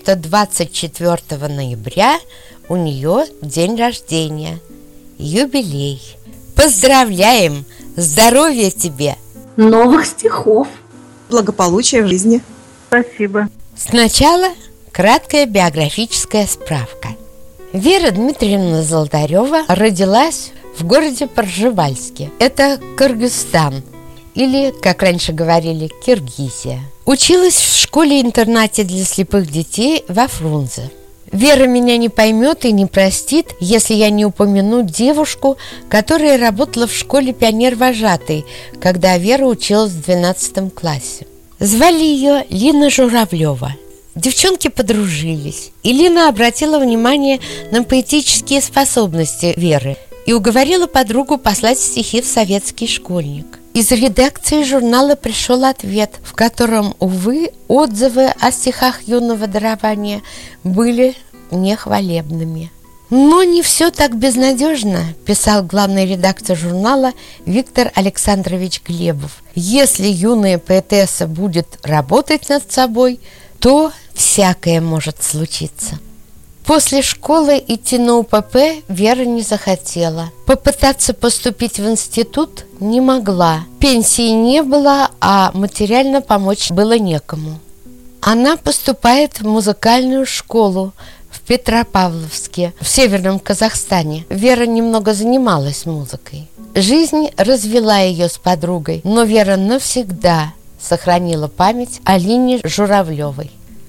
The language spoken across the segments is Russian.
что 24 ноября у нее день рождения, юбилей. Поздравляем! Здоровья тебе! Новых стихов! Благополучия в жизни! Спасибо! Сначала краткая биографическая справка. Вера Дмитриевна Золотарева родилась в городе Пржевальске. Это Кыргызстан, или, как раньше говорили, Киргизия. Училась в школе-интернате для слепых детей во Фрунзе. Вера меня не поймет и не простит, если я не упомяну девушку, которая работала в школе пионер-вожатой, когда Вера училась в 12 классе. Звали ее Лина Журавлева. Девчонки подружились, и Лина обратила внимание на поэтические способности Веры и уговорила подругу послать стихи в советский школьник. Из редакции журнала пришел ответ, в котором, увы, отзывы о стихах юного дарования были нехвалебными. Но не все так безнадежно, писал главный редактор журнала Виктор Александрович Глебов. Если юная поэтесса будет работать над собой, то всякое может случиться. После школы идти на УПП Вера не захотела. Попытаться поступить в институт не могла. Пенсии не было, а материально помочь было некому. Она поступает в музыкальную школу в Петропавловске, в Северном Казахстане. Вера немного занималась музыкой. Жизнь развела ее с подругой, но Вера навсегда сохранила память о Лине Журавлевой.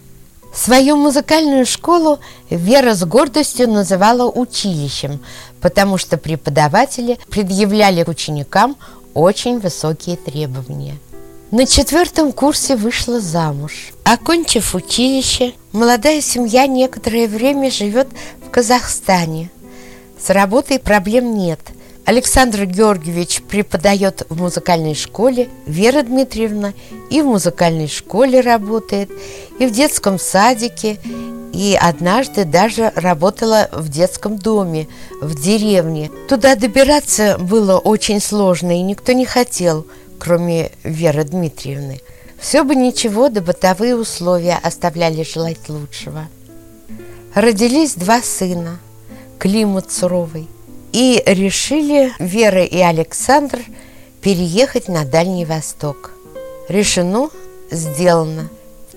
Свою музыкальную школу Вера с гордостью называла училищем, потому что преподаватели предъявляли к ученикам очень высокие требования. На 4 курсе вышла замуж. Окончив училище, молодая семья некоторое время живет в Казахстане. С работой проблем нет. Александр Георгиевич преподает в музыкальной школе, Вера Дмитриевна и в музыкальной школе работает, и в детском садике, и однажды даже работала в детском доме, в деревне. Туда добираться было очень сложно, и никто не хотел, кроме Веры Дмитриевны. Все бы ничего, да бытовые условия оставляли желать лучшего. Родились 2 сына, климат суровый. И решили Вера и Александр переехать на Дальний Восток. Решено, сделано. В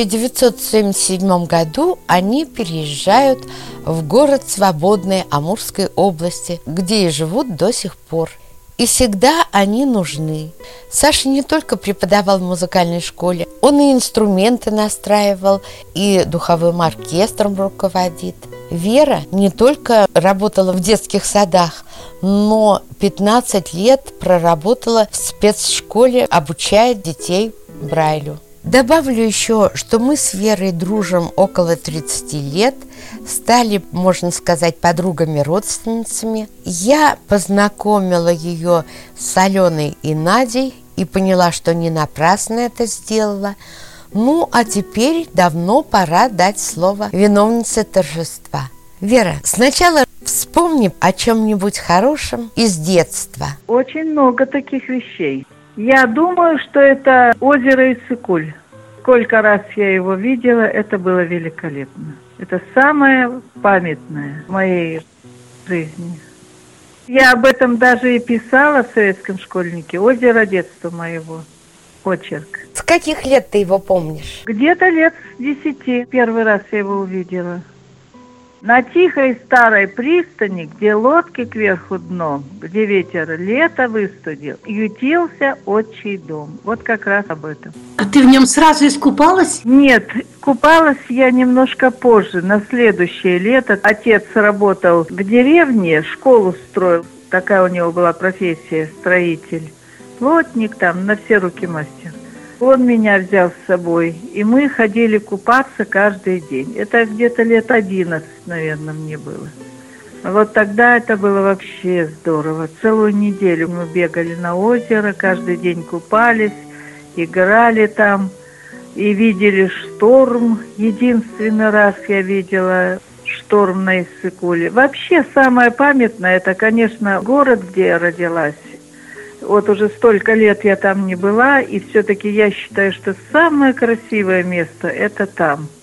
1977 году они переезжают в город Свободный Амурской области, где и живут до сих пор. И всегда они нужны. Саша не только преподавал в музыкальной школе, он и инструменты настраивал, и духовым оркестром руководит. Вера не только работала в детских садах, но 15 лет проработала в спецшколе, обучая детей Брайлю. Добавлю еще, что мы с Верой дружим около 30 лет, стали, можно сказать, подругами-родственницами. Я познакомила ее с Аленой и Надей и поняла, что не напрасно это сделала. Ну, а теперь давно пора дать слово виновнице торжества. Вера, сначала вспомни о чем-нибудь хорошем из детства. Очень много таких вещей. Я думаю, что это озеро Иссык-Куль. Сколько раз я его видела, это было великолепно. Это самое памятное в моей жизни. Я об этом даже и писала в советском школьнике. Озеро детства моего. Очерк. С каких лет ты его помнишь? Где-то лет с 10 первый раз я его увидела. На тихой старой пристани, где лодки кверху дном, где ветер лето выстудил, ютился отчий дом. Вот как раз об этом. А ты в нем сразу искупалась? Нет, купалась я немножко позже, на следующее лето. Отец работал в деревне, школу строил. Такая у него была профессия, строитель. Плотник там, на все руки мастер. Он меня взял с собой, и мы ходили купаться каждый день. Это где-то лет 11, наверное, мне было. Вот тогда это было вообще здорово. Целую неделю мы бегали на озеро, каждый день купались, играли там и видели шторм. Единственный раз я видела шторм на Иссык-Куле. Вообще самое памятное, это, конечно, город, где я родилась. Вот уже столько лет я там не была, и все-таки я считаю, что самое красивое место – это там.